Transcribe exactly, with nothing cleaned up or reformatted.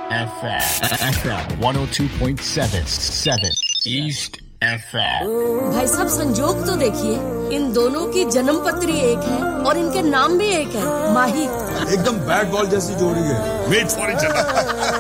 F M. F M one oh two point seven seven East F M. भाई साहब संजोग तो देखिए, इन दोनों की जन्म पत्री एक है और इनके नाम भी एक है, माही। एकदम बैट बॉल जैसी जोड़ी है। Wait for each other.